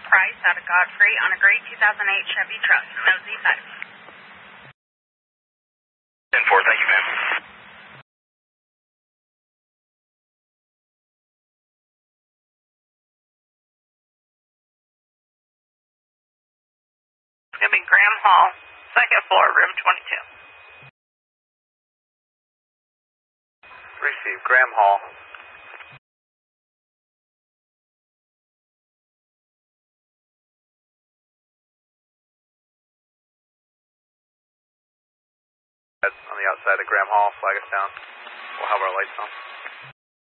Price out of Godfrey on a gray 2008 Chevy truck. No Z5. 10-4, thank you, ma'am. It's going to be Graham Hall, second floor, room 22. Receive, Graham Hall. On the outside of Graham Hall, flag us down. We'll have our lights on.